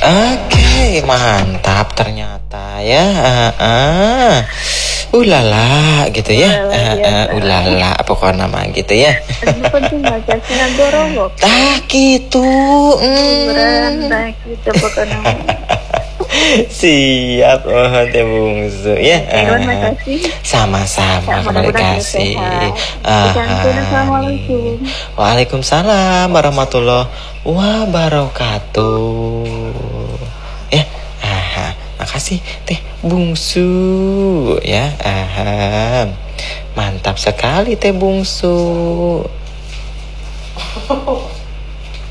Oke, mantap ternyata ya. Ulala gitu ya. Ulala pokoknya nama gitu ya. Penting aja sinagoro kok. Gitu. Berantak gitu pokoknya. Siap, teh bungsu ya. Makasih. Sama-sama, kembali kasih. Assalamualaikum. Waalaikumsalam warahmatullahi wabarakatuh. Ya, makasih teh bungsu ya. Mantap sekali teh bungsu.